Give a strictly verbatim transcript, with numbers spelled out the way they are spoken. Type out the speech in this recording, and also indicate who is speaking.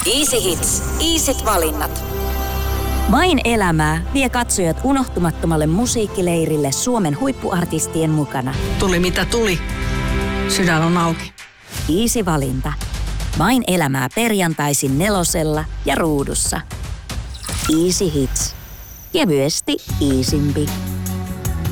Speaker 1: Easy Hits. Easyt valinnat.
Speaker 2: Main elämää vie katsojat unohtumattomalle musiikkileirille Suomen huippuartistien mukana.
Speaker 3: Tuli mitä tuli. Sydän on auki.
Speaker 2: Easy valinta. Main elämää perjantaisin nelosella ja ruudussa. Easy Hits. Kevyesti easympi.